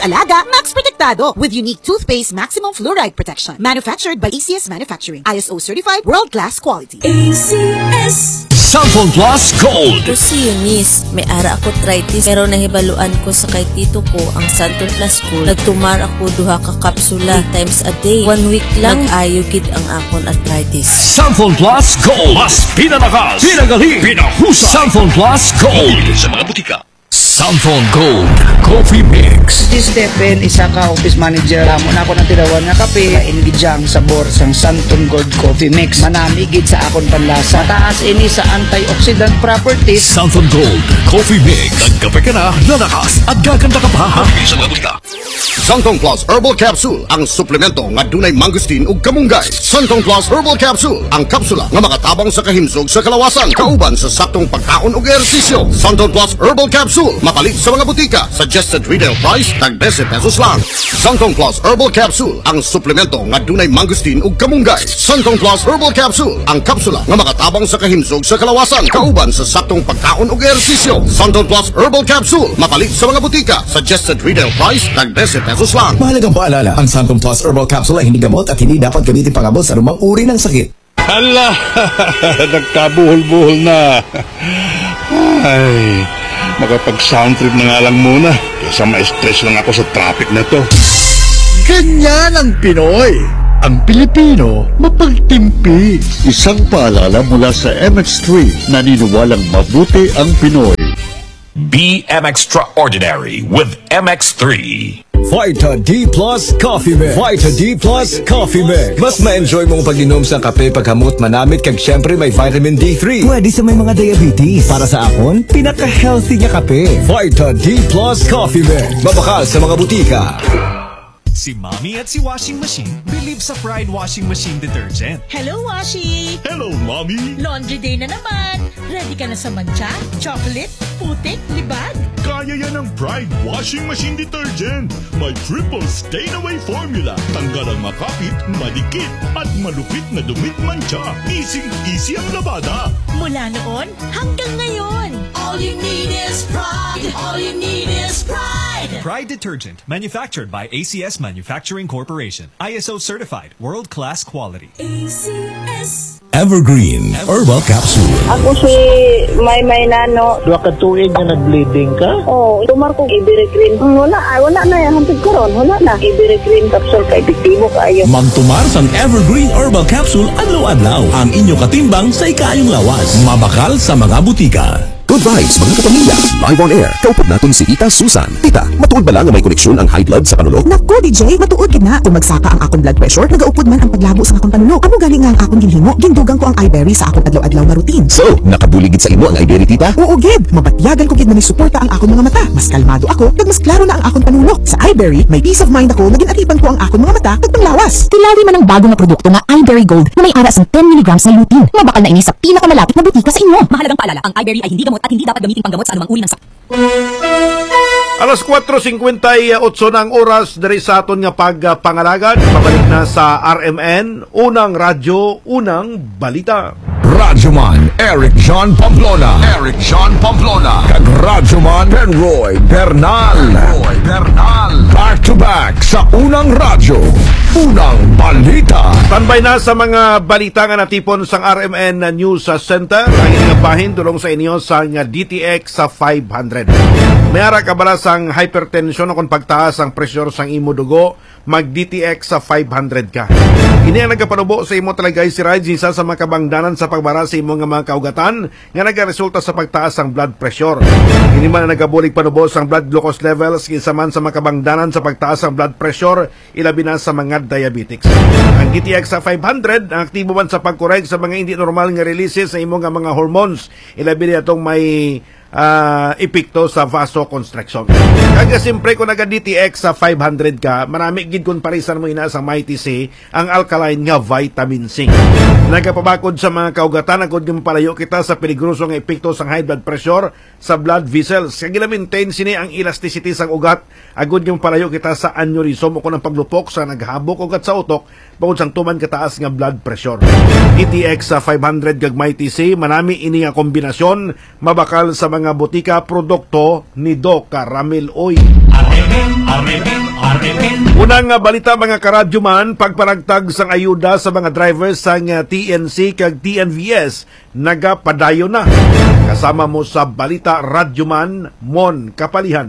mag-alaga, Max Protektado with unique toothpaste maximum fluoride protection. Manufactured by ACS Manufacturing. ISO certified world-class quality. ACS Samsung Plus Gold. Ako si Eunice, may ara ako arthritis pero nahibaluan ko sa kay tito ko ang Samsung Plus Gold. Nagtumar ako duha ka kapsula 3 times a day. 1 week lang ayugid ang akon arthritis. Samsung Plus Gold. Mas pinalakas, pinagaling, pinahusay. Samsung Plus Gold. Sa mga butika. Samsung Gold Coffee Mix. Si Stephen, isa ka office manager. Muna ako ng tirawan nga kape. Ingidyang sabor sang Samsung Gold Coffee Mix. Manamigid sa akon panlasa. Mataas ini sa antioxidant properties. Samsung Gold Coffee Mix. Nagkape ka na, lalakas at gaganda ka pa. Sa mga butika. Samsung Plus Herbal Capsule, ang suplemento nga dunay mangustin ug kamunggay. Samsung Plus Herbal Capsule, ang kapsula nga makatabang sa kahimsog sa kalawasan, kauban sa saktong pagkaon ug ehersisyo. Samsung Plus Herbal Capsule, mapalit sa mga butika. Suggested retail price tag 10 pesos lang. Samsung Plus Herbal Capsule, ang suplemento nga dunay mangustin ug kamunggay. Samsung Plus Herbal Capsule, ang kapsula nga makatabang sa kahimsog sa kalawasan, kauban sa saktong pagkaon ug ehersisyo. Samsung Plus Herbal Capsule, mapalit sa mga butika. Suggested retail price tag 10 pesos lang. Mahalagang paalala, ang Samsung Plus Herbal Capsule ay hindi gamot at hindi dapat gamitin pangabot sa anumang uri ng sakit. Hala, nagkabuhol-buhol na. Ay, makapag-sound trip na nga lang muna. Kaysa ma-stress lang ako sa traffic na to. Ganyan ang Pinoy. Ang Pilipino, mapagtimpi. Isang paalala mula sa MX3, naniniwalang mabuti ang Pinoy. Be extraordinary with MX3. Vita D Plus Coffee Mix. Vita D Plus Coffee Mix. Mas ma-enjoy mong pag-inom sa kape pagkamot manamit kag syempre may vitamin D3. Pwede sa may mga diabetes. Para sa akon, pinaka-healthy nga kape. Vita D Plus Coffee Mix. Mabakal sa mga butika. Si Mommy at si Washing Machine believe sa Pride Washing Machine Detergent. Hello, Washi! Hello, Mommy! Laundry day na naman! Ready ka na sa mancha, chocolate, putik, libag? Kaya yan ang Pride Washing Machine Detergent. May triple stain-away formula. Tanggal ang makapit, madikit, at malupit na dumit mancha. Easy ang labada. Mula noon hanggang ngayon. All you need is pride. All you need is pride. Pride Detergent, manufactured by ACS Manufacturing Corporation. ISO certified, world-class quality. ACS Evergreen Herbal Capsule. Ako si May Nano. Dua ka tuig na nag-bleeding ka? Oo, tumar ko Ibericrin. Wala na yan. Hantid ko ron. Wala na. Ibericrin capsule kay epektibo kaayo. Magtumar sang Evergreen Herbal Capsule adlaw-adlaw. Ang inyo katimbang sa ikayong lawas. Mabakal sa mga butika. Good vibes, mga kapamilya. Live on air. Kaupad natin si Tita Susan. Tita, matuod ba lang na may koneksyon ang high blood sa panulok? Naku, DJ, matuod gid na. Kung magsaka ang akong blood pressure, nagaupod man ang paglabo sa akong panulok. Amo galing nga ang akong ginhimo. Gindugang ko ang iBerry sa akong adlaw-adlaw na routine. So, nakabuligid sa imo ang iBerry, Tita? Oo, gid. Mabatyagan ko gid na may suporta ang akong mga mata. Mas kalmado ako, kag mas klaro na ang akong panulok. Sa iBerry, may peace of mind ako na ginatipan ko ang akong mga mata kag panglawas. Kilali man ang bago na produkto nga iBerry Gold na may aras ng 10 mg na lutein. Mabakal na ini sa pinakamalapit na butika sa inyo. Mahalagang paalala, ang iBerry ay hindi gamot at hindi dapat gamitin panggamot sa anumang uri ng sakit. Alas 4:58 na ang oras dari sa aton nga pagpangalagad. Pabalik na sa RMN, unang radyo, unang balita. Radyoman Eric John Pamplona. Eric John Pamplona. Kag Radyoman Penroy Bernal. Back to back sa unang radyo, unang balita. Standby na sa mga balita nga natipon sang RMN News Center. Ang inyong bahin tulong sa inyo sa nga DTX sa 500. Mayara kabala sang hypertension kung pagtaas ang pressure sang imo dugo, mag DTX sa 500 ka. Ini ang nagapanubo sa imo talaga si Ride, isa sa mga kabangdanan sa pagbara sa imo nga mga kaugatan nga nagaresulta sa pagtaas ang blood pressure. Ini man ang nagabulig panubo sang blood glucose levels kinsa man sa mga kabangdanan sa pagtaas ang blood pressure, ilabi na sa mga diabetics. Ang DTX sa 500 ang aktibo man sa pagkorek sa mga hindi normal nga releases sa imo nga mga hormones, ilabi na itong may epekto sa vasoconstriction. Kaya siyempre kung naga-DTX sa 500 ka, marami gid kung parisan mo ina sa Mighty C ang alkaline nga vitamin C. Nagapabakod sa mga kaugatan, agod yung palayo kita sa peligrosong epekto sa high blood pressure sa blood vessels. Kaya gila-maintain sini ang elasticity sang ugat, agod yung palayo kita sa aneurysm o kung ang paglupok sa naghabok ugat sa utok, bukod sang tuman kataas nga blood pressure. DTX sa 500 kag Mighty C, manami ini nga kombinasyon, mabakal sa mga butika produkto ni Doc Caramel Oil. Arremen Unang balita mga karadyoman, pagparagtag sang ayuda sa mga drivers sang TNC kag TNVS nagapadayon na. Kasama mo sa balita Radyoman Mon Kapalihan.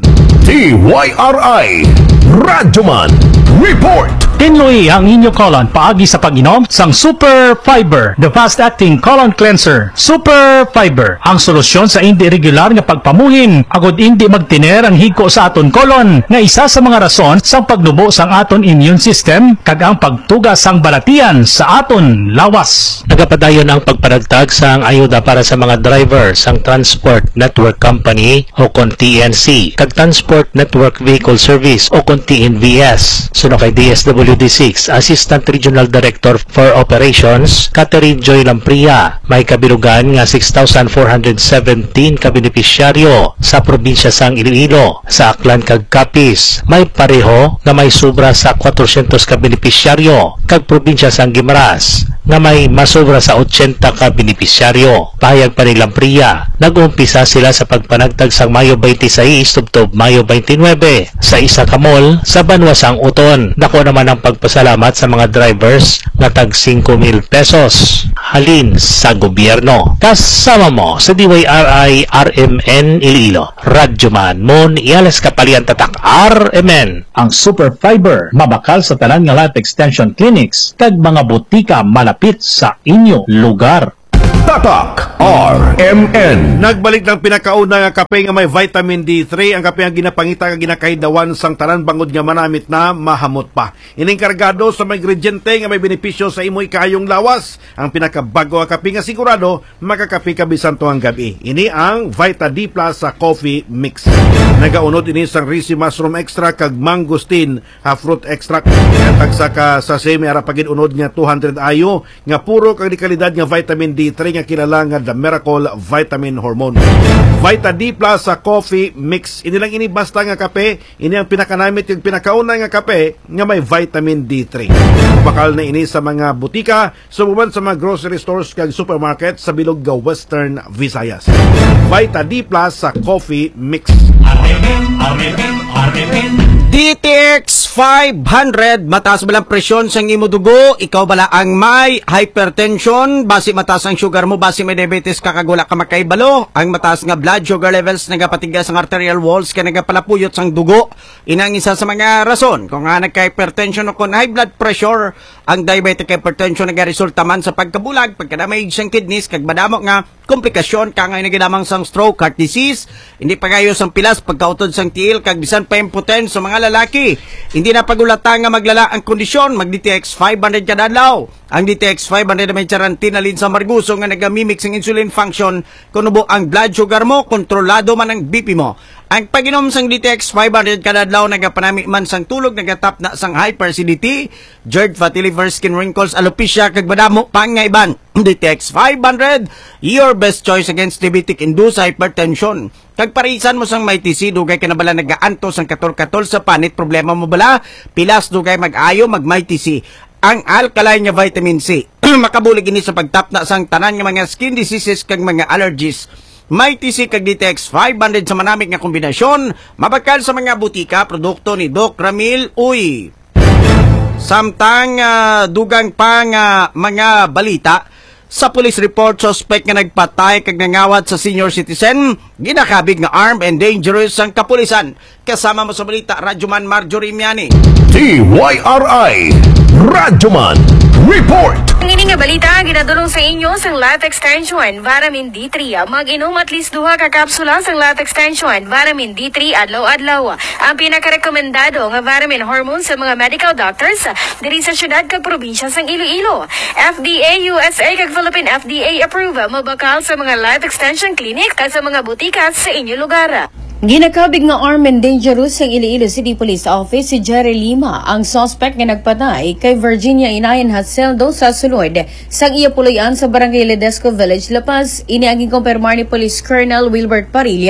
TYRI Radyoman Report. Tinloy ang inyo colon paagi sa pag-inom sang Super Fiber, the fast-acting colon cleanser. Super Fiber, ang solusyon sa hindi regular nga pagpamuhin, agod hindi magtiner ang higko sa aton colon, nga isa sa mga rason sang pagnubo sang aton immune system, kag ang pagtugas sang balatian sa aton lawas. Nagapadayon ang pagparagtag sang ayuda para sa mga driver sang Transport Network Company o kon TNC, kag Transport Network Vehicle Service o kon TNVS. Suno kay DSWD6 Assistant Regional Director for Operations Catherine Joy Lampria, may kabilugan nga 6,417 ka benepisyaryo sa probinsya sang Iloilo. Sa Aklan kag Capiz, may pareho nga may sobra sa 400 ka benepisyaryo, kag probinsya sang Guimaras nga may masobra sa 80 ka benepisyaryo. Pahayag pa ni Lampria, nag-umpisa sila sa pagpanagtag sang Mayo 26 tubtob Mayo 29 sa isa ka mall sa Banwasang Uton. Dako naman ang pagpasalamat sa mga drivers na tag 5,000 pesos halin sa gobyerno. Kasama mo sa DYRI RMN Iloilo, Radyoman Mon Iales Kapalian Tatak RMN. Ang Super Fiber, mabakal sa tanan nga life extension clinics kag mga butika malapit sa inyo lugar. Tatak RMN. Nagbalik ng pinakauna nga kape nga may vitamin D3, ang kape nga ginapangita nga ginakaidawan sang tanan bangod nga manamit na mahamot pa. Ining kargado sa mga ingrediente nga may benepisyo sa imoy kayong lawas. Ang pinakabago nga kape nga sigurado makakape ka bisan tuang gabi. Ini ang Vita D Plus sa coffee mix. Nagaunod ini sang risi mushroom extract kag mangosteen fruit extract. Tagsa ka sa semi ara pagid unod nga 200 ayo nga puro kag kalidad nga vitamin D3 nga kilala nga The Miracle Vitamin Hormone. Vita D Plus sa coffee mix. Ini lang ini basta nga kape, ini ang pinakanamit yung pinakauna nga kape nga may vitamin D3. Bakal na ini sa mga butika, sububan sa mga grocery stores kag supermarket sa bilog ga Western Visayas. Vita D Plus sa coffee mix. DTX 500, mataas ba lang presyon sa imo dugo? Ikaw bala ang may hypertension? Basi mataas ang sugar mo, basi may diabetes ka kagula ka makaibalo? Ang mataas nga blood sugar levels nagapatigas ang arterial walls kaya nagapalapuyot sang dugo. Inang isa sa mga rason kung nga nagka-hypertension o kung high blood pressure. Ang diabetic hypertension nagaresulta man sa pagkabulag, pagkadamage sang kidneys, kag madamo nga komplikasyon ka nga nagilamang sang stroke, heart disease, hindi pagayos ang pilas, pagkautod sang tiil, kag bisan pa impotens sa mga lalaki. Hindi na pagulata nga maglala ang kondisyon, mag-DTX 500 kada adlaw. Ang DTX 500 may charantinalin sa marguso nga nagamimix ang insulin function, kunubo ang blood sugar mo, kontrolado man ang BP mo. Ang pag-inom sang DTX 500 kada adlaw nagapanami man sang tulog, nagatap na sang hyperacidity, GERD, fatty liver, skin wrinkles, alopecia, kag madamo pang nga iban. DTX 500, your best choice against diabetic-induced hypertension. Kag parisan mo sang may TC, dugay ka na bala nagaanto sang katol-katol sa panit, problema mo bala, pilas dugay mag-ayo, mag-may TC. Ang alkaline nga vitamin C, makabulig ini sa pagtapna sang tanan nga mga skin diseases kag mga allergies. May TC kag DTX 500 sa manamik nga kombinasyon, mabakal sa mga butika, produkto ni Doc Ramil Uy. Samtang dugang pa nga mga balita, sa police report, suspect nga nagpatay kag nangawat sa senior citizen, ginakabig nga armed and dangerous ang kapulisan. Kasama mo sa balita, Radyoman Marjorie Miani. TYRI Radyoman Report. Ang ini nga balita ginadulong sa inyo sang Life Extension Vitamin D3. Mag-inom at least 2 ka kapsula sang Life Extension Vitamin D3 adlaw-adlaw. Ang pinakarekomendado nga vitamin hormone sa mga medical doctors diri sa syudad kag probinsya sang Iloilo. FDA USA kag Philippine FDA approve mabakal sa mga Life Extension clinic kag sa mga butika sa inyo lugar. Ginakabig nga armed and dangerous ang Iloilo City Police Office si Jerry Lima, ang suspect nga nagpatay kay Virginia Inayan Haseldo sa sulod sang iya puloyan sa Barangay Ledesco Village, La Paz. Ini ang kumpirmar ni Police Colonel Wilbert Parilla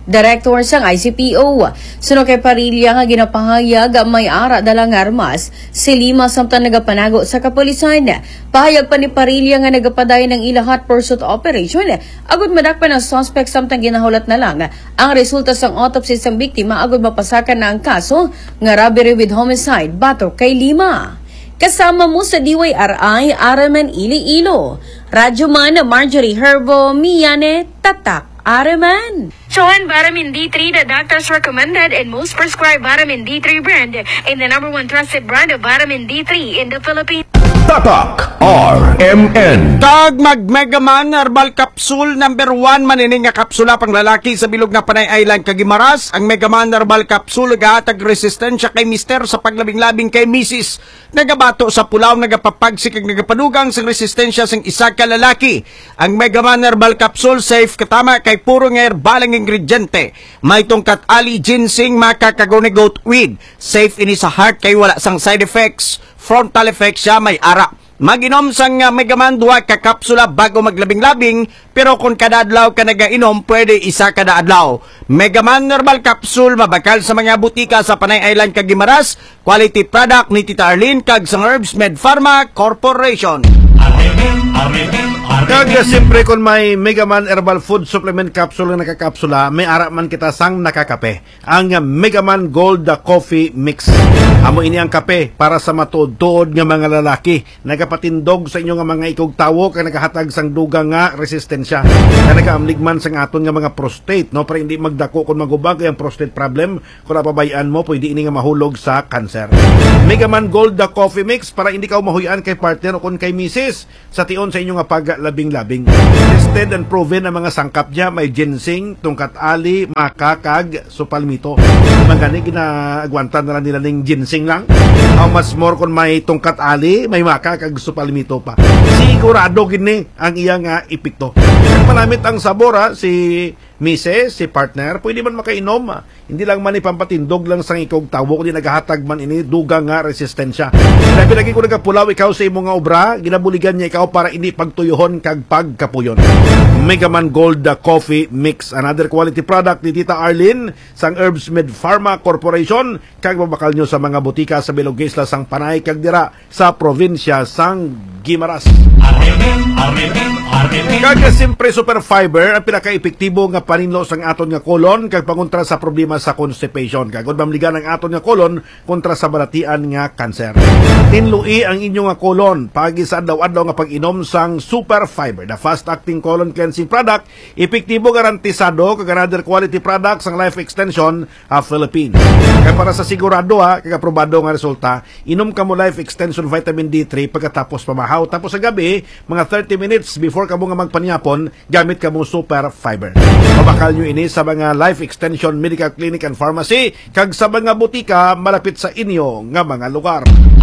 Director sang ICPO. Suno kay Parilla nga ginapahayag may ara dalang armas si Lima samtang nagapanago sa kapulisan. Pahayag pa ni Parilla nga nagapaday ng ila hot pursuit operation agud madakpan ang suspect samtang ginahulat na lang ang resulta sang autopsy sang biktima agud mapasakan na ang kaso nga robbery with homicide batok kay Lima. Kasama mo sa DYRI Araman Iloilo. Radyo man Marjorie Herbo, Miyane, Tatak, Araman. Johan Vitamin D3, the doctor's recommended and most prescribed Vitamin D3 brand, and the #1 trusted brand of Vitamin D3 in the Philippines. Tatak RMN. Tag mag-Megaman Herbal Capsule number 1 manining nga kapsula pang lalaki sa bilog na Panay Island Kagimaras. Ang Megaman Herbal Capsule gahatag resistensya kay mister sa paglabing-labing kay misis. Nagabato sa pulaw, nagapapagsik ag nagapadugang sa resistensya sang isa ka lalaki. Ang Megaman Herbal Capsule safe katama kay puro nga herbalang ingrediente. May tungkat ali, ginseng, makakagone goat weed. Safe ini sa heart kay wala sang side effects. Frontal effects siya may ara. Mag-inom sang Megaman 2 ka kapsula bago maglabing-labing, pero kung kada adlaw ka nagainom, pwede isa kada adlaw. Megaman Herbal Capsule mabakal sa mga butika sa Panay Island Kagimaras. Quality product ni Tita Arlene kag sang Herbs Med Pharma Corporation. Kag siyempre kung may Megaman Herbal Food Supplement Capsule na nakakapsula, may ara man kita sang nakakape. Ang Megaman Gold Coffee Mix. Amo ini ang kape para sa matuod-tuod nga mga lalaki. Nagapatindog sa inyo nga mga ikog-tawo kag nagahatag sang dugang nga resistensya. Na nagaamligman sang aton nga mga prostate, no, para hindi magdako kung magubag ang prostate problem. Kung napabayaan mo, pwede ini nga mahulog sa cancer. Megaman Gold Coffee Mix para hindi ka mahuyan kay partner o kung kay misis sa tion sa inyo nga paglabing-labing. Tested and proven ang mga sangkap niya. May ginseng, tungkat ali, makakag, supalmito. Magani ginagwantan na lang nila ng ginseng lang. How much more kung may tungkat ali, may makakag, supalmito pa. Sigurado gini ang iyang epekto. Malamit ang sabor si misis, si partner, pwede man makainom. Hindi lang man ipampatindog lang sang ikog tawo, kundi naghahatag man ini dugang nga resistensya. Dahil lagi ko nagapulaw ikaw sa imong nga obra, ginabuligan niya ikaw para hindi pagtuyuhon kag pagkapuyon. Megaman Gold Coffee Mix, another quality product ni Tita Arlene sang Herbs Med Pharma Corporation, kag mabakal nyo sa mga butika sa Bilog Isla sang Panay kag dira sa probinsya sang Guimaras. Kag siyempre super fiber ang pinaka-epektibo nga paninlo sang aton nga kolon kag pangontra sa problema sa constipation. Kag gud mamligan ang aton nga kolon kontra sa balatian nga cancer. Tinlui ang inyo nga kolon pagi sa adlaw-adlaw nga pag-inom sang super fiber, the fast-acting colon cleansing product, epektibo garantisado kag another quality product sang Life Extension Philippines. Kaya para sa sigurado kag aprobado nga resulta, inom ka mo Life Extension Vitamin D3 pagkatapos pamahaw. Tapos sa gabi, mga 30 minutes before ka mo nga magpanyapon, gamit ka mo super fiber. Mabakal nyo ini sa mga Life Extension Medical Clinic and Pharmacy kag sa mga butika malapit sa inyo nga mga lugar.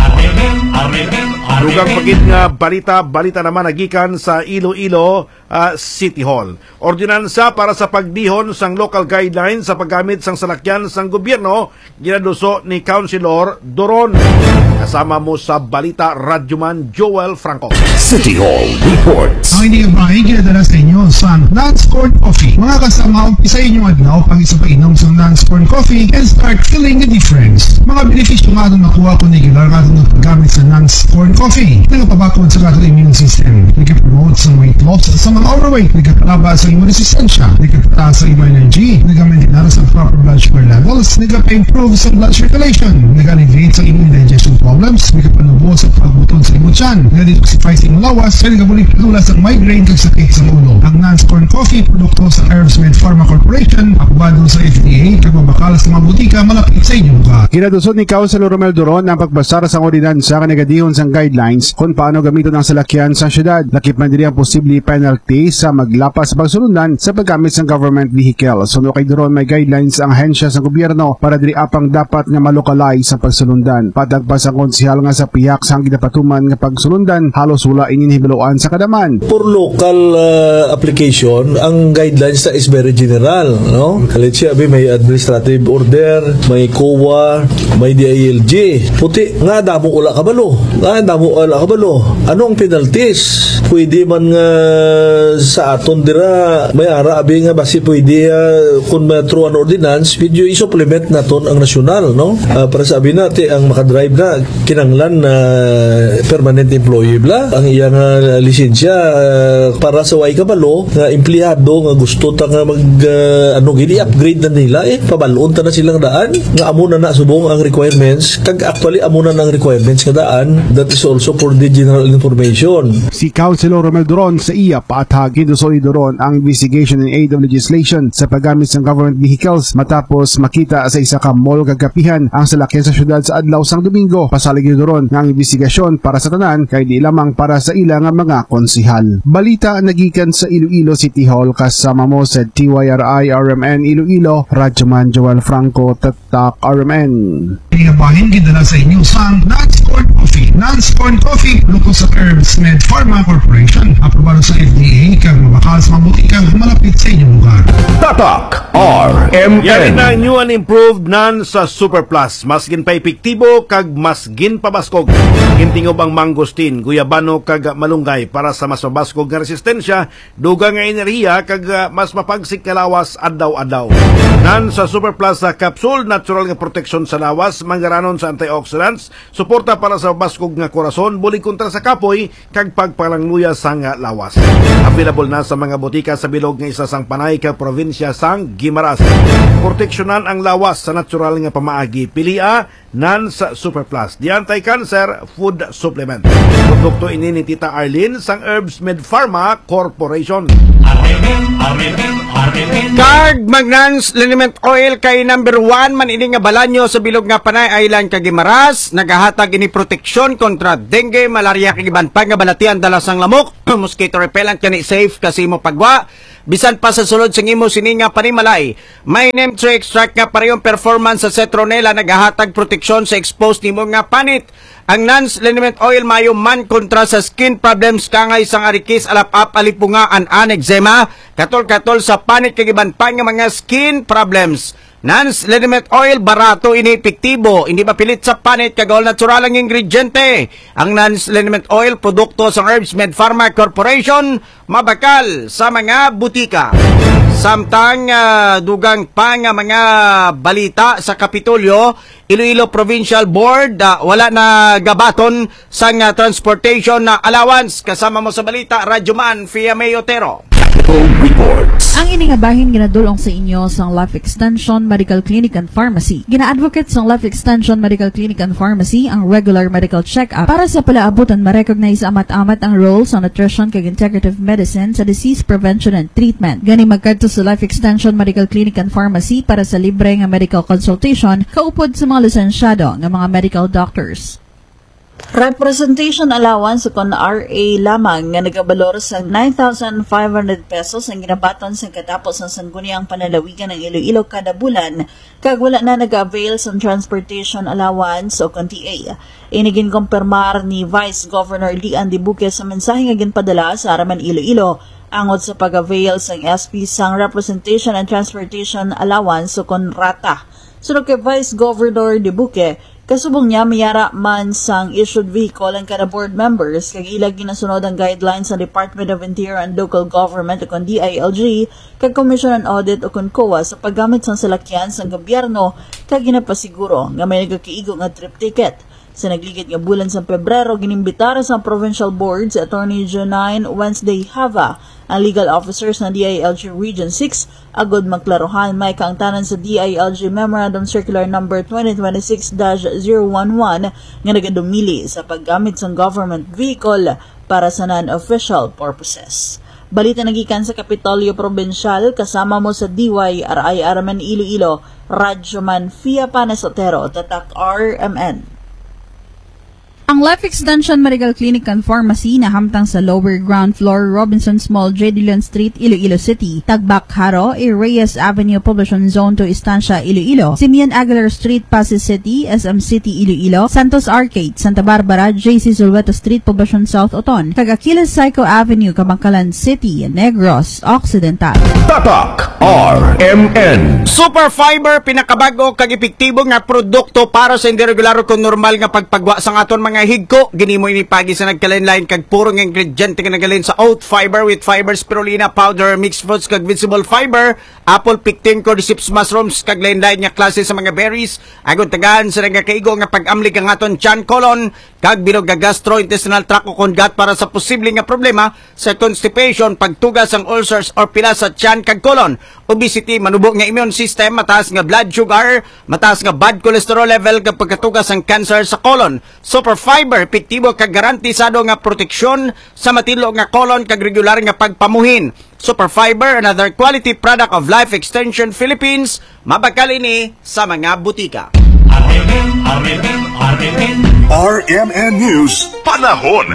Dugang pagit nga balita naman nagikan sa Iloilo City Hall. Ordinansa para sa pagdihon sang local guidelines sa paggamit sang salakyan sang gobyerno ginaduso ni Councilor Doron. Kasama mo sa balita Radyoman Joel Franco. City Hall reports. Ang hindi kabahay ginadala sa inyo sa non-scored coffee. Mga kasama, umpisa inyong adlaw pag isa painom sa non-scored coffee and start feeling the difference. Mga benepisyo nga doon nakuha ko regular nga doon paggamit sa non-scored coffee. Nagpapabakod sa ating immune system. Nagpapromote sa weight loss sa mga overweight. Nagpapalaba sa immune resistensya. Nagpapataas sa immune energy. Nagpapamaintain sa proper blood sugar levels. Nagpapa-improve sa blood circulation. Nag-alleviate sa immune digestion problems. Nagpapanubo sa pagbutod sa imong tiyan. Nag-detoxify sa imong lawas. Kaya nagkabuling patulas ang migraine kag sakit sa ulo. Ang non-scored coffee, produkto sa Herbs Med Pharma Corporation, apobado sa FDA, kag mabakal sa mga butika malapit sa inyong lugar. Ginadusod ni Councilor Romel Doron ang pagbasar sa ordinansa nga nagadihon sang guidelines kung paano gamiton ang salakyan sa syudad. Lakip man diri ang posible penalty sa maglapas sa pagsulundan sa paggamit ng government vehicle. Suno kay Doron may guidelines ang ahensya sa gobyerno para diri apang dapat nga malokalize sa pagsulundan. Patagpas ang konsehal nga sa piyak sang ginapatuman nga pagsulundan halos wala ininihibaluan sa kadaman. For local application, ang guidelines na is very general, no? Let's say, may administrative order, may COA, may DILG. Puti, nga damo ula kabalo. Ano ang penalties? Pwede man nga sa aton dira, may ara, nga basi pwede, kung may through an ordinance, video i-supplement naton ang nasyonal, no? Para sabi natin, ang makadrive na, kinanglan na permanent employee bla, ang iyang lisensya para sa way kabalo, nga empleyado nga gusto ta nga mag i-upgrade na nila, pabalon ta na silang daan, nga amo na subong ang requirements, kag actually amo na ang requirements nga daan, that is also for the general information. Si Councilor Romel Duron sa iya paatagin do solido ron ang investigation in aid of legislation sa paggamit ng government vehicles matapos makita sa isa ka mall kagapihan ang salakyan sa syudad sa adlaw sang Domingo. Pasalig doron nga ang investigasyon para sa tanan kay di lamang para sa ilang mga konsihal. Balita nagikan sa Iloilo City Hall kasama mo sa TYRI RMN Iloilo, Radyoman Joel Franco, Tatak RMN. Bahin gidala sa inyo sang Non-Scorn Coffee. Non-Scorn Coffee, lukos sa Herbs Med Pharma Corporation. Aprobado sa FDA, kang mabakal sa mabuti kang malapit sa inyong lugar. Tatak RMN. Yan na new and improved nan sa Super Plus. Mas gin pa epektibo kag mas gin pabaskog. Gintingob ang mangosteen, guyabano kag malunggay para sa mas mabaskog nga resistensya, dugang nga enerhiya kag mas mapagsik nga lawas adlaw-adlaw. Nan sa Super Plus sa capsule, natural nga protection sa lawas, manggaranon sa antioxidants, suporta para sa baskog nga korason, buli kontra sa kapoy kag pagpalangluya sa nga lawas. Available na sa mga botika sa bilog nga isa sang Panay kag probinsya sang Guimaras. Proteksyonan ang lawas sa natural nga pamaagi. Pilia nan sa Super Plus, the anti-cancer food supplement. Produkto ini ni Tita Arlene sang Herbs Med Pharma Corporation. Kag Magnans Liniment Oil kay number 1 man ini nga balanyo sa bilog nga Panay Island kag Guimaras, nagahatag ini proteksyon kontra dengue, malaria kag iban pa nga balatian dala sang lamok, mosquito repellent kani safe kasi mo pagwa. Bisan pa sa sulod sa imo sini nga panimalay, may name to extract nga parehong performance sa Cetronella, nagahatag proteksyon sa exposed nimo nga panit. Ang Nans Liniment Oil mayo man kontra sa skin problems kangay sang arikis, alap-ap, alipungaan, eczema, katol-katol sa panit kag iban pa nga mga skin problems. Nans Liniment Oil, barato, inepektibo, hindi mapilit sa panit, kag all natural ang ingrediente. Ang Nans Liniment Oil, produkto sa Herbs Med Pharma Corporation, mabakal sa mga butika. Samtang dugang pa nga mga balita sa Kapitolyo, Iloilo Provincial Board, wala na gabaton sa transportation na allowance. Kasama mo sa balita, Radyoman Fia May Otero. Reports. Ang iningabahin ginadulong sa inyo sang Life Extension Medical Clinic and Pharmacy. Gina-advocate sang Life Extension Medical Clinic and Pharmacy ang regular medical check-up para sa palaabutan ma-recognize amat-amat ang role sa nutrition kag integrative medicine sa disease prevention and treatment. Gani magkadto sa Life Extension Medical Clinic and Pharmacy para sa libre nga medical consultation kaupod sa mga lisensyado nga mga medical doctors. Representation allowance kon RA lamang nga nagabalor sa 9,500 pesos ang ginabaton sa katapos ng sangguniang panalawigan ng Iloilo kada bulan kag wala na nag-avail sa transportation allowance o kon TA. Inigin kumpirmar ni Vice Governor Lian Dibuque sa mensahe nga ginpadala sa Araman Iloilo angod sa pag-avail sa SP sang representation and transportation allowance o kon RATA. Sunod kay Vice Governor Dibuque, kasubong niya mayara man sang issued vehicle ang kada board members kag ilag ginasunod ang guidelines sa Department of Interior and Local Government o kon DILG kag Commission on Audit o kon COA sa paggamit sang salakyan sang gobyerno kag ginapasiguro nga may nagakiigo nga trip ticket. Sa nagligid nga bulan sa Pebrero, ginimbitar sa Provincial Board si Attorney Janine Wednesday Hava, ang legal officers ng DILG Region 6, agod magklarohan may kaangtanan sa DILG Memorandum Circular No. 2026-011 nga nagadumili sa paggamit sa government vehicle para sa non-official purposes. Balita nagikan sa Kapitolyo Provincial, kasama mo sa DYRI Araman Iloilo, Radyoman Fia Panes Otero, Tatak RMN. Ang Life Extension Medical Clinic and Pharmacy na hamtang sa lower ground floor, Robinsons Mall, J. Dillon Street, Iloilo City, Tagbak Haro, Reyes Avenue, Poblacion Zone 2, Estancia, Iloilo, Simeon Aguilar Street, Pasig City, SM City, Iloilo, Santos Arcade, Santa Barbara, JC Zulweta Street, Poblacion South, Oton, Cagaquiles Psycho Avenue, Kabangkalan City, Negros Occidental. Tatak RMN. Super Fiber, pinakabago kag epektibo nga produkto para sa hindi regular kung normal nga pagpagwa sa aton mga higko. Ginimoy ni pagi sa nagkalain-lain kag purong ingrediente nga nagalin sa oat fiber with fiber, spirulina powder, mixed fruits kag visible fiber, apple pectin, cordyceps mushrooms kag lain-lain nga klase sa mga berries. Agon tagaan sa nga kaigo nga pag-amli kang aton tiyan, colon kag bilog nga gastrointestinal tract o gut para sa posibleng nga problema sa constipation, pagtugas ang ulcers or pila sa tiyan kag colon, obesity, manubo nga immune system, mataas nga blood sugar, mataas nga bad cholesterol level kag pagkatugas ang cancer sa colon. Super Fiber, epektibo kag garantisado nga proteksyon sa matilo nga colon kag regular nga pagpamuhin. Super Fiber, another quality product of Life Extension Philippines, mabakal ini sa mga butika. RMN News Panahon.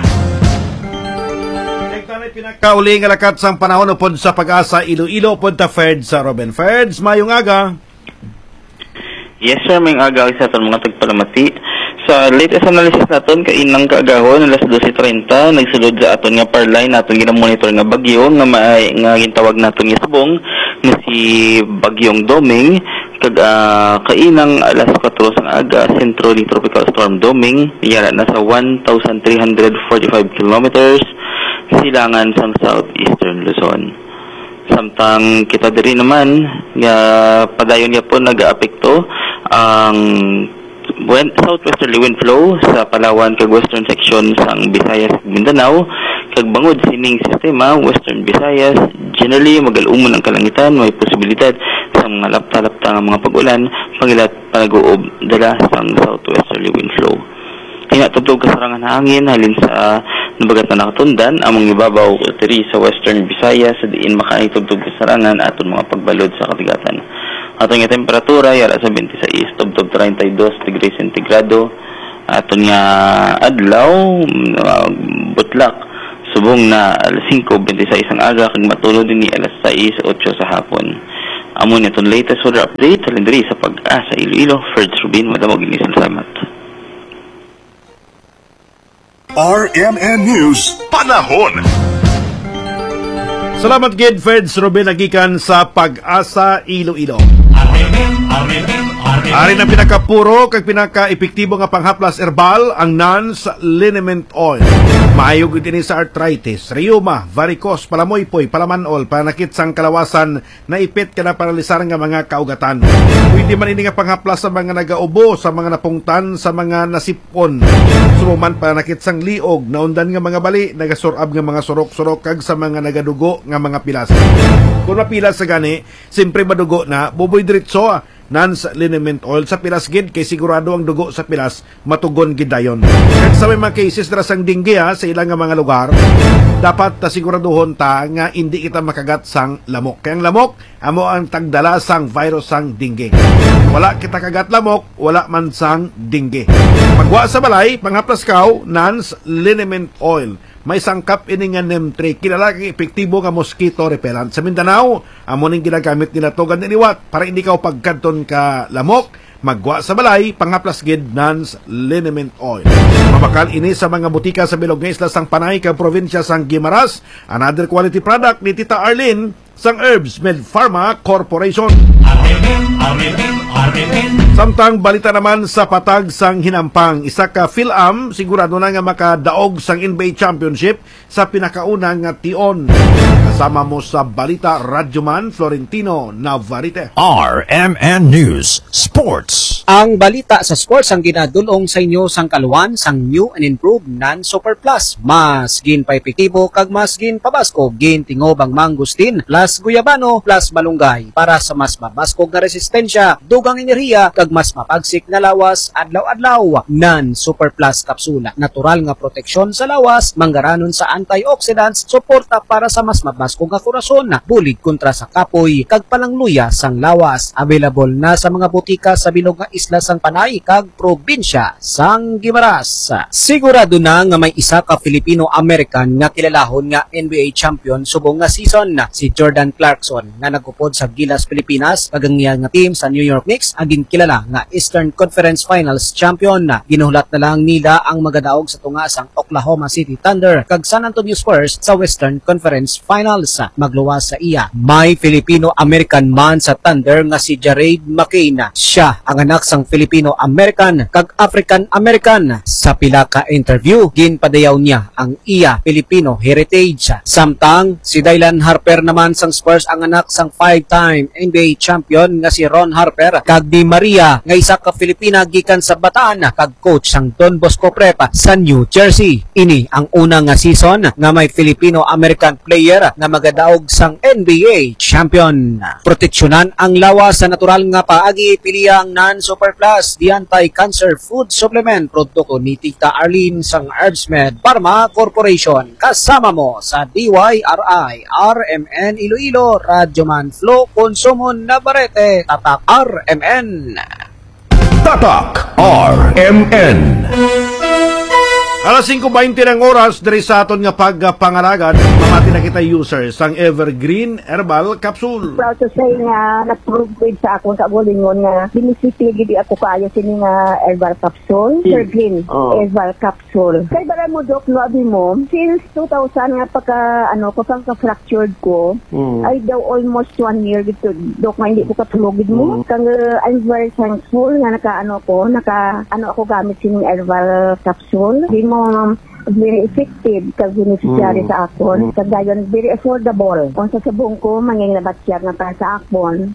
Pinakauli nga lakat sang panahon upod sa Pag-asa Iloilo upod ta Feds sa Robin. Feds, mayong aga. Yes sir, mayong aga sa aton mga tagpalamati. Sa latest analysis naton kay inang kaagahon alas 12:30 nagsulod sa aton nga parline naton ginamonitor nga bagyo nga gintawag naton nga subong nga si Bagyong Doming kag kainang alas 4 sang aga Centrally Tropical Storm Doming yara na sa 1,345 kilometers silangan sang southeastern Luzon. Samtang kita diri naman nga padayon niya po nag-aapekto ang southwesterly wind flow sa Palawan kag western section sang Visayas ug Mindanao kag bangod sining sistema western Visayas generally magalumon ang kalangitan, may posibilidad sa mga lapta-lapta nga mga pag-ulan pangilat panaguob dala sang southwesterly wind flow. Tinatugtog kasarangan hangin halin sa nabagat na nakatundan among ibabaw diri sa western Visayas sa diin makaitugtog kasarangan aton mga pagbalod sa katigatan. Aton nga temperatura yara sa 26 tubtob 32 degrees centigrado. Aton nga adlaw butlak subong na alas 5:26 ang aga kag matulog din ni alas 6:08 sa hapon. Amon itong latest weather update sa diri sa Pag-asa Iloilo. Fred Rubin, madamog ini salamat. RMN News Panahon. Salamat gid Feds Robin nagikan sa Pag-asa Iloilo. Ari na pinakapuro kag pinaka-epektibo nga panghaplas herbal ang Nance Liniment Oil. Maayog din sa arthritis, rheuma, varicose, palamoypoy, palamanol, panakit sang kalawasan, naipit ka na paralisar nga mga kaugatan. Pwede man ini nga panghaplas sa mga nagaubo, sa mga napungtan, sa mga nasipon. Sumuman panakit sang liog, naundan nga mga bali, nagasurab nga mga surok-surok kag sa mga nagadugo nga mga pilas. Kung mapilas sa gani, simpre madugo na, buboy diretso Nance Liniment Oil sa pilas gid kay sigurado ang dugo sa pilas matugon gid dayon. Kag sa may mga cases dra sang dengue sa ilang nga mga lugar, dapat ta siguraduhon ta nga hindi kita makagat sang lamok. Kay ang lamok amo ang tagdala sang virus sang dengue. Wala kita kagat lamok, wala man sang dengue. Pagwa sa balay, panghaplas kaw, Nance Liniment Oil. May sangkap ini nga NEM3, kilala kang epektibo nga mosquito repellent. Sa Mindanao, amo ning ginagamit nila tugan ni liwat para hindi ka pagkanton ka lamok, magwa sa balay, panghaplas gid Nance Liniment Oil. Mabakal ini sa mga butika sa bilog nga isla sang Panay kag probinsya sang Guimaras. Another quality product ni Tita Arlene sang Herbs Med Pharma Corporation. Samtang balita naman sa patag sang Hinampang, isa ka Phil-Am sigurado na nga makadaog sang NBA Championship sa pinakaunang nga tion. Kasama mo sa balita Radyoman Florentino Navarrete. RMN News Sports. Ang balita sa sports ang ginadulong sa inyo sang kaluan sang new and improved Nan Super Plus. Mas gin pa epektibo kag mas gin pabaskog gin tingob ang mangustin plus guyabano plus malunggay para sa mas mabaskog na resistensya, dugang enerhiya kag mas mapagsik na lawas adlaw-adlaw. Nan Super Plus kapsula, natural nga proteksyon sa lawas, manggaranon sa antioxidants, suporta para sa mas mabaskog nga korason, bulig kontra sa kapoy kag palangluya sang lawas. Available na sa mga butika sa bilog nga isla sang Panay kag probinsya sang Guimaras. Sigurado na nga may isa ka Filipino-American nga kilalahon nga NBA champion subong nga season, si Jordan Clarkson nga nagupod sa Gilas, Pilipinas kag ang nga team sa New York Knicks aging kilala nga Eastern Conference Finals champion. Ginuhulat na lang nila ang magadaog sa tunga sang Oklahoma City Thunder kag San Antonio Spurs sa Western Conference Finals. Magluwas sa iya, may Filipino-American man sa Thunder nga si Jared McCain. Siya ang anak sang Filipino-American kag African-American. Sa pila ka interview, ginpadayaw niya ang iya Filipino heritage. Samtang si Dylan Harper naman sang Spurs ang anak sang 5-time NBA champion nga si Ron Harper kag Di Maria nga isa ka Filipina gikan sa Bataan kag coach sang Don Bosco Prep sa New Jersey. Ini ang una nga season nga may Filipino-American player nga magadaog sang NBA champion. Proteksyonan ang lawas sa natural nga paagi, piliya ang non-super plus di anti-cancer food supplement produkto ni Tita Arlene sang HerbsMed Pharma Corporation. Kasama mo sa DYRI, RMN Iloilo, Radyoman Flow, Consumon Navarrete, Tatak RMN. Tatak RMN. Alas 5:20 ng oras diri sa aton nga pagpangalagan, mamati na kita users ang Evergreen Herbal Capsule. Proud to say nga nag-prove sa akong kagulingon nga binisipli gidi ako kaayo sini nga herbal capsule, Evergreen Herbal Capsule. Kay bara mo dok no abi mo since 2000 nga pagka fractured ko, ay daw almost 1 year gito dok nga hindi ko katulogid mo. Kang I'm very thankful nga naka ako gamit sini herbal capsule. Very effective kag beneficiary sa akon. Kag dayon very affordable. Kung sa subong ko manginglabatyar na para sa akon,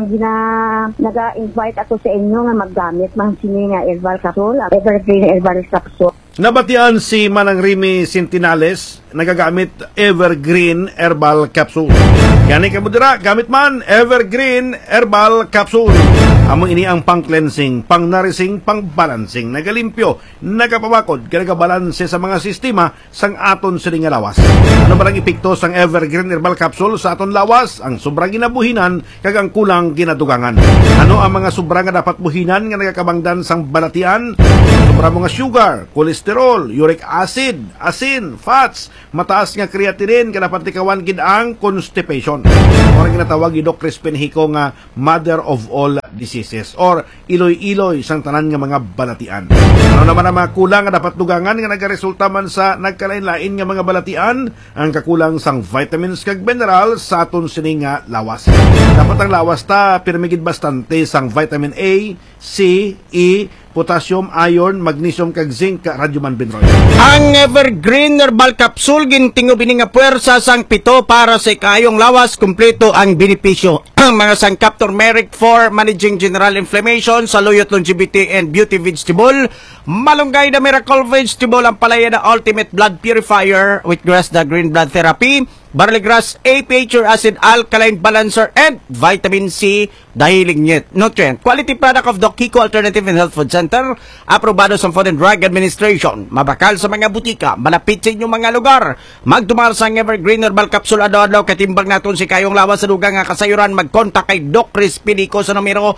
naga-invite ako sa inyo nga maggamit mang sini nga herbal capsule, Evergreen Herbal Capsule. Nabatian si Manang Remy Sintinales, nagagamit Evergreen Herbal Capsule. Gani ka mo dira, gamit man Evergreen Herbal Capsule. Among ini ang pang-cleansing, pang-nourishing, pang-balancing, nagalimpyo, nagapabakod, nagabalanse sa mga sistema sang aton sining lawas. Ano ba lang epekto sang Evergreen Herbal Capsule sa aton lawas? Ang sobrang ginabuhinan kag ang kulang ginadugangan. Ano ang mga sobra nga dapat buhinan nga nagakabangdan sang balatian? Sobra mga sugar, cholesterol, uric acid, asin, fats, mataas nga creatinine nga dapat tikawan gid ang constipation. Orang ginatawag ni Doc Crispin Hico nga mother of all diseases or iloy-iloy sang tanan nga mga balatian. Ano naman ang mga kulang nga dapat dugangan nga nagaresulta man sa nagkalain-lain nga mga balatian? Ang kakulang sang vitamins kag minerals sa aton sining nga lawas. Dapat ang lawas ta pirmigid bastante sang vitamin A, C, E, potassium, iron, magnesium kag zinc ka Radyoman Benroy. Ang Evergreen Herbal Capsule gintingo bini nga puwersa sang pito para sa kayong lawas, kumpleto ang benepisyo. Ang mga sangkap turmeric for managing general inflammation, saluyot longevity and beauty vegetable, malunggay na miracle vegetable, ang palaya na ultimate blood purifier, wheatgrass na green blood therapy, barley grass, A-Pature acid alkaline balancer, and vitamin C dahil nutrient. Quality product of Doc Kiko Alternative and Health Food Center, aprobado sa Food and Drug Administration. Mabakal sa mga butika, malapit sa inyong mga lugar. Magtumar sa Evergreen Herbal Capsule adlaw-adlaw katimbang naton si kayong lawas sa dugang nga kasayuran. Mag-contact kay Doc Crispin Hico sa numero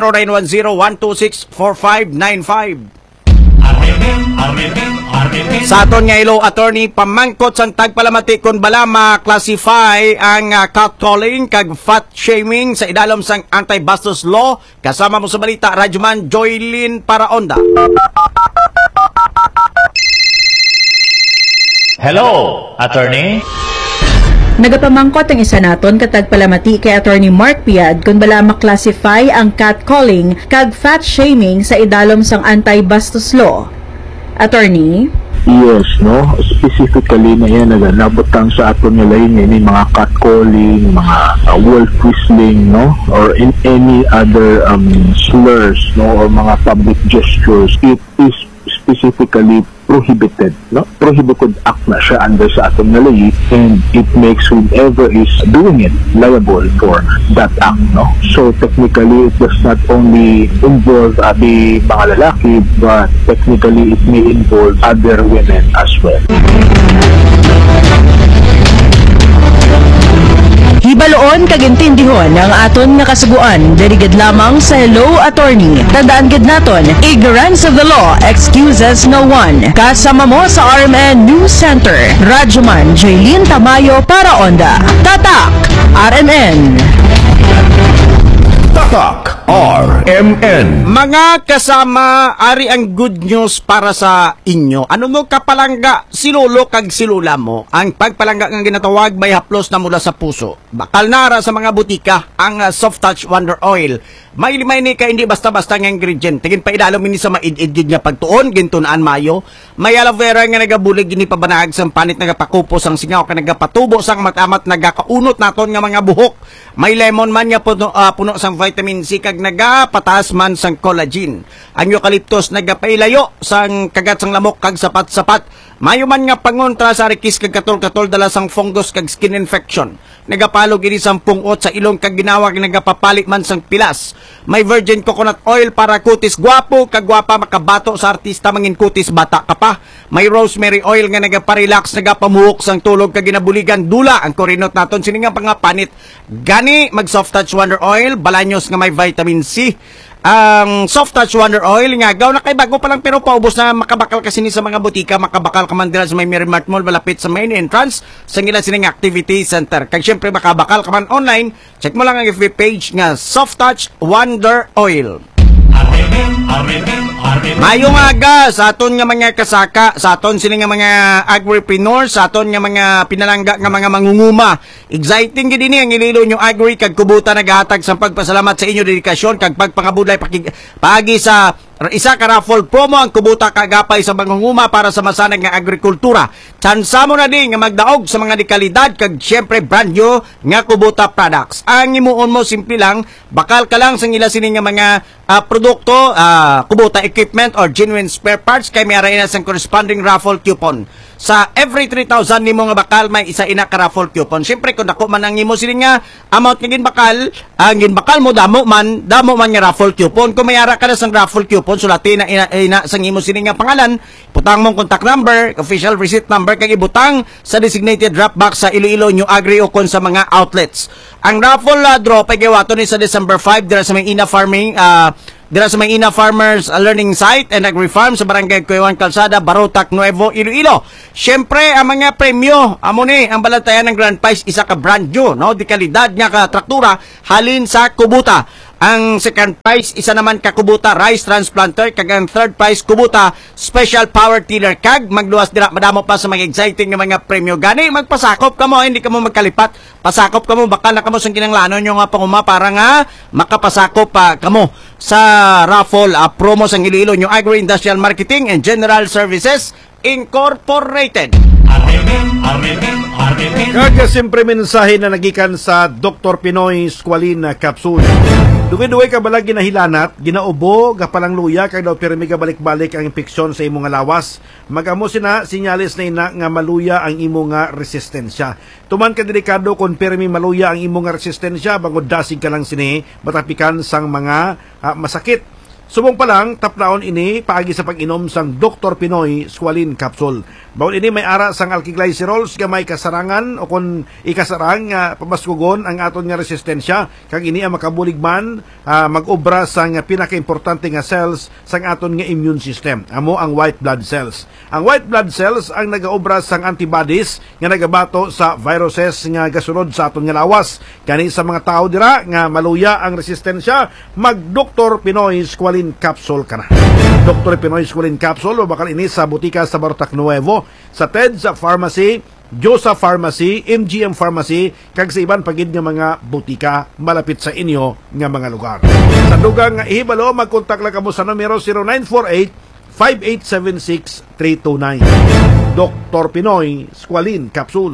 0910-126-4595. Sa aton nga ilo attorney pamangkot sang tagpalamati kon bala ma-classify ang catcalling kag fat shaming sa idalom sang anti-bastos law. Kasama mo sa balita Radyoman Joylyn Paraonda. Hello, attorney. Nagapamangkot ang isa naton katag palamati kay Attorney Mark Piad kung bala maklasify ang catcalling kag fat shaming sa idalom sang anti-bastos law. Attorney? Yes, no? Specifically na yan naganabotang sa aton nga lain ngayon mga catcalling, mga wolf whistling, no? Or in any other slurs, no? Or mga public gestures. It is specifically prohibited, no? Prohibited act na siya under sa aton nga lahi, and it makes whoever is doing it liable for that act, no? So technically it does not only involve the mga lalaki, but technically it may involve other women as well. Baloon kag intindihon ang aton nga kasuguan dirigid lamang sa Hello Attorney. Tandaan gid naton, ignorance of the law excuses no one. Kasama mo sa RMN News Center, Radyoman Jaylin Tamayo para Onda. Tatak RMN. Tatak RMN. Mga kasama, ari ang good news para sa inyo. Ano mo kapalangga, silulo kag silula mo. Ang pagpalangga nga ginatawag may haplos na mula sa puso. Bakal nara sa mga butika ang Soft Touch Wonder Oil. May limay ni ka hindi basta-basta nga ingredient. Tingin pa idalo mini sa maid-idid nga pagtuon, gintunaan mayo. May aloe vera nga nagabulig gini pabanahag sang panit nagapakupos ang singaw ka nagapatubo sang matamat nagakaunot naton nga mga buhok. May lemon man nga puno sang vitamin C kag nagapataas man sang collagen. Ang eucalyptus nagapailayo sang kagat sang lamok kag sapat-sapat. Mayo man nga pangontra sa rikis kag katol-katol dala sang fungus kag skin infection. Nagapalo gini sang pungot sa ilong kag ginawag nagapapalit man sang pilas. May virgin coconut oil para kutis gwapo kag gwapa makabato sa artista mangin kutis bata ka pa. May rosemary oil nga nagaparelax nagapamuhok sang tulog kag ginabuligan dula ang korinot naton sini nga pangapanit. Gani mag Soft Touch Wonder Oil balanyos nga may vitamin C. Ang Soft Touch Wonder Oil nga gaw na kay bago pa lang pero paubos na makabakal kasi ni sa mga butika, makabakal ka man dira sa may Miramart Mall malapit sa main entrance sa ngila sining activity center. Kag syempre makabakal ka man online, check mo lang ang FB page nga Soft Touch Wonder Oil. Mayong aga sa aton nga mga kasaka, sa aton sila nga mga agripreneurs, sa aton nga mga pinalangga nga mga mangunguma. Exciting gid ini ang ililo nyo agri kag kubuta nagahatag sa pagpasalamat sa inyo dedikasyon kag pagpangabudlay paagi sa isa ka raffle promo ang kubuta kagapay sa mangunguma para sa masanag nga agrikultura. Tsansa mo na din nga magdaog sa mga dekalidad kag syempre brand new nga kubuta products. Ang imuon mo simple lang, bakal ka lang sa ila sini nga mga produkto, kubuta equipment or genuine spare parts kay may aray na sang corresponding raffle coupon. Sa every 3,000 nimo nga bakal may isa ina ka raffle coupon. Syempre kung dako man ang imo sini nga amount nga ginbakal, ang ginbakal mo damo man nga raffle coupon. Kung may ara ka na sang raffle coupon, sulatin na ina sang imo sini nga pangalan, putang mong contact number, official receipt number kag ibutang sa designated drop box sa Iloilo New Agri o kon sa mga outlets. Ang raffle draw pagiwato ni sa December 5 dira sa may Ina Farming dira sa may Ina Farmers Learning Site and Agri-Farm sa Barangay Cuewan Calzada, Barotac, Nuevo, Iloilo. Syempre, ang mga premyo, amo ni, ang balantayan ng Grand Prize, isa ka brand new, no? Di kalidad nga ka traktura, halin sa kubuta. Ang second prize, isa naman ka kubuta rice transplanter, kag ang third prize kubuta special power tiller kag magluwas dira madamo pa sa mga exciting nga mga premyo. Gani magpasakop ka mo, hindi ka mo magkalipat. Pasakop ka mo, bakal na ka mo sa kinanglanon yung nga panguma para nga makapasakop pa ka mo sa raffle promo sa Iloilo New Agri Industrial Marketing and General Services Incorporated. Kaya siyempre mensahe na nagikan sa Dr. Pinoy Squalene Capsule. Duwi-duwi ka balag ginahilanat, ginaubo, gapalang luya, kaya daw pirmi ka balik-balik ang impeksyon sa imo nga lawas. Magamo sina, sinyalis na ina nga maluya ang imo nga resistensya. Tuman ka delikado kung pirmi maluya ang imo nga resistensya, bangod dasig ka lang sini, matapikan sang mga masakit. Subong pa lang, taplaon ini, paagi sa pag-inom sang Dr. Pinoy Squalene Capsule. Bawal ini may ara sang alkiglycerols nga may kasarangan o kung ikasarang pamaskugon ang aton nga resistensya. Kag ini ang makabulig man mag-obra sang pinaka-importante nga cells sang aton nga immune system. Amo ang white blood cells. Ang white blood cells ang nagaobra sang antibodies nga nagabato sa viruses nga gasunod sa aton nga lawas. Kani sa mga tao dira nga maluya ang resistensya, mag-Dr. Pinoy Squalene Capsule ka na. Dr. Pinoy Squalene Capsule o bakal ini sa butika sa Barotac Nuevo, sa TEDS Pharmacy, Josa Pharmacy, MGM Pharmacy, kag sa iban pagid nga mga butika malapit sa inyo nga mga lugar. Sa dugang ihibalo, magkontak lang kamo sa numero 0948-5876329. Dr. Pinoy Squalene Capsule.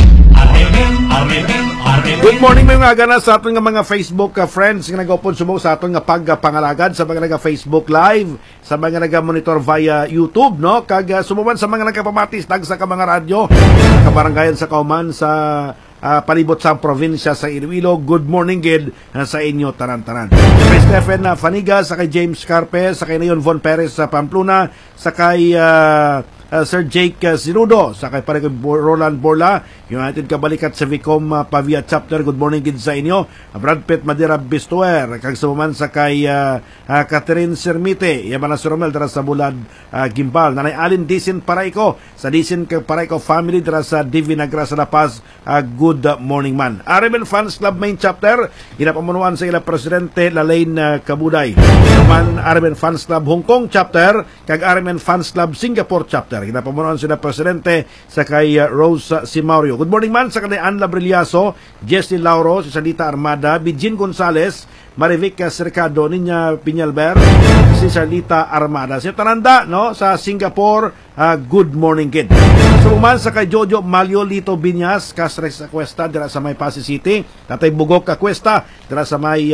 Good morning mga gana sa aton nga mga Facebook friends nga nag-upon sumo sa aton nga pagpangalagad sa mga naga-Facebook Live, sa mga naga-monitor via YouTube, no? Kag sumuman sa mga nagapamatis dagsa ka mga radyo, kabarangayan sa kauman sa palibot sa probinsya sa Iloilo. Good morning gid sa inyo tanan-tanan. Sa kay Stephen Faniga, sa kay James Carpe, sa kay Nayon Von Perez sa Pamplona, sa kay Sir Jake Sirudo, sakay pare ko Roland Borla, United Kabalikat sa Vicom Pavia Chapter, good morning gid sa inyo. Brad Pitt Madera Bistuer, kag sumuman sa kay Catherine Sermite, yaman na si Romel dara sa Bulad Gimbal, nanay Alin Disin Paraiko, sa Disin Paraiko family dara sa Divinagra sa La Paz, good morning man. RMN Fans Club Main Chapter, ginapamunuan sa ila Presidente Lalaine Kabuday. Man RMN Fans Club Hong Kong Chapter, kag RMN Fans Club Singapore Chapter, ginapamunuan sila Presidente sa kay Rose Simaurio. Good morning man sa kanay Anla Brillaso, Jessie Lauro, si Salita Armada, Bijin Gonzales, Marivic Cercado, Niña Piñalber, si Salita Armada. Si Tananda, no, sa Singapore, good morning kid. Sumuman sa kay Jojo Malio Lito Binyas, Castrex Cuesta, dira sa may Pasig City, Tatay Bugok Cuesta, dira sa may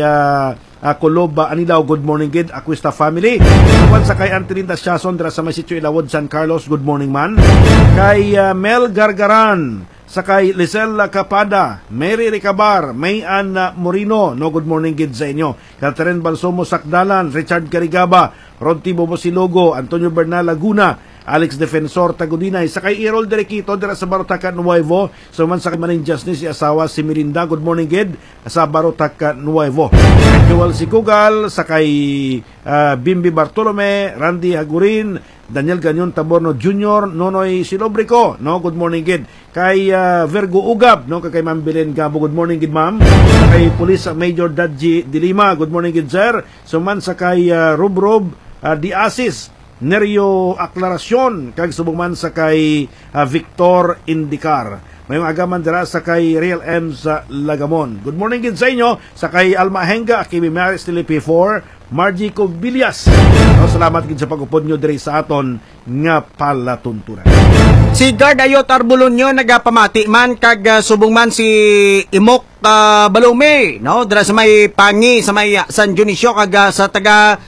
Coloba Anilaw, good morning kid, Acuesta family. Sumuman sa kay Antoninda Siason, dira sa may Sitio Ilawod, San Carlos, good morning man. Kay Mel Gargaran, sa kay Lisel Capada, Mary Ricabar, Mayan Morino, no, good morning gid sa inyo. Catherine Balsomo Sakdalan, Richard Carigaba, Rod Tibo Mosilogo, Antonio Bernal Laguna, Alex Defensor Tagudinay, sa kay Errol Derequito dira sa Barotaca Nuevo, suman sa kay Maning Justin si asawa si Mirinda, good morning gid sa Barotaca Nuevo. Joel Sikugal, sa kay Bimbi Bartolome, Randy Hagurin, Daniel Ganyon Taborno Jr., Nonoy Silobrico, no, good morning gid. Kay Virgo Ugab, no, kay Ma'am Belen Gabo, good morning gid ma'am. Kay Police Major Dadji Dilima, good morning gid sir. Suman sa kay Rob Diasis, Nerio Aclaracion, kag subuman sa kay Victor Indicar. May mga agaman dira sa kay Real M sa Lagamon. Good morning gid sa inyo. Sa kay Alma Henga, Kimi Maris P4, Margie Cobilias. No, salamat gid sa pagupod nyo diri sa aton nga palatuntunan. Si Guard Ayot Arbulonyo nagapamati man kag subong man si Imok Balume, no, dira sa may Pangi, sa may San Dionisio, kag sa taga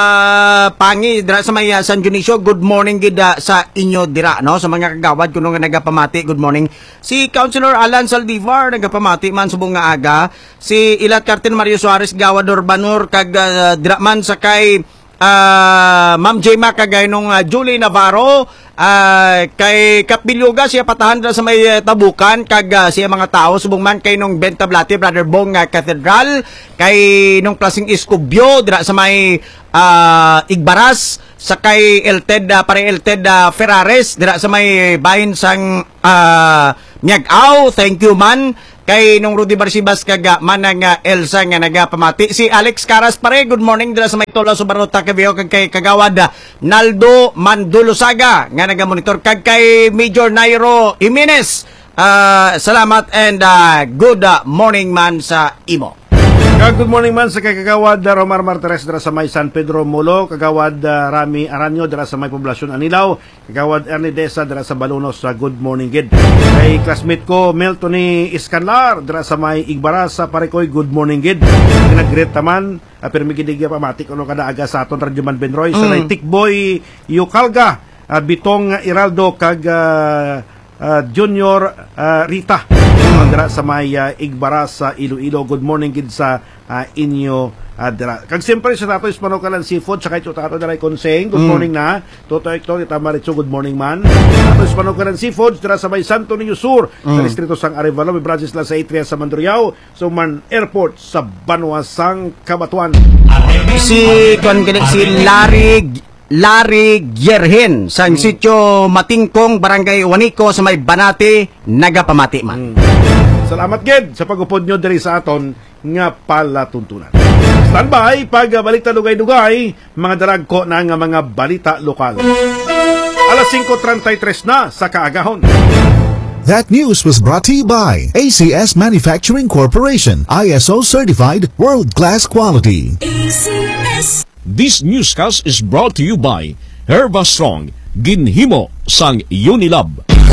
Pangi dira sa may San Dionisio, good morning gid sa inyo dira, no, sa mga kagawad kuno nga nagapamati, good morning. Si Councilor Alan Saldivar nagapamati man subong nga aga. Si Ilat Carten Mario Suarez Gawad Urbanur, kag dira man sa kay Ma'am Jema kagay nung Julie Navarro, kay Kapilyoga siya patahan dira sa may Tabukan, kag siya mga tao subong man kay nung Bentablati Brother Bong Cathedral, kay nung Plasing Escobio dira sa may Igbaras, sa kay Elted pare Elted Ferrares dira sa may bahin sang Miagaw, thank you man. Kay nung Rudy Barsibas kag manang Elsa nga nagapamati. Si Alex Caras pare, good morning dira sa may Tolo Subarota Cavite, kag kay kagawad Naldo Mandulusaga nga nagamonitor, kag kay Major Nairo Jimenez. Salamat and good morning man sa imo. Good morning man sa kay kagawad Romar Martires dira sa may San Pedro Molo, kagawad Rami Aranyo dira sa may Poblasyon Anilaw, kagawad Ernie Desa dira sa Balunos, good morning gid. Kay classmate ko Meltony Iscanlar dira sa may Igbaras sa Parekoy, good morning gid. Nag-greet taman permi gid pamatik uno kada aga sa aton Radyoman Benroy sa Tikboy Yukalga, Bitong Iraldo kag Junior Rita dira sa may Igbaras sa Iloilo, good morning gid sa inyo dira. Kag siyempre sa tato Hispano-Kalan Seafood sa kay Tato dira Conseng, good morning na. Toto Hector Itamaritso, good morning man. Tato Hispano-Kalan Seafood dira sa may Santo Niño Sur sa distrito sang Arevalo, may branches lang sa Atria sa Mandurriao, so man Airport sa Banuasang Cabatuan. Si Larry Gierhen sa sitio Matingkong, Barangay Waniko sa may Banati, nagapamati man. Salamat gid sa pagupod nyo diri sa aton nga palatuntunan. Standby, pagbalik ta dugay-dugay, mga daragko na nga mga balita lokal. Alas 5:33 na sa kaagahon. That news was brought to you by ACS Manufacturing Corporation, ISO certified, world-class quality. ACS. This newscast is brought to you by Herba Strong, ginhimo sang Unilab.